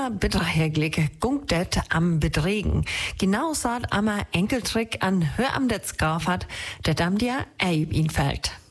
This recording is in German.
Immer bedreigliche gunktet am Bedregen. Genau so am Enkeltrick an Hör am Detz gafert, der am dir Eib ihn fällt.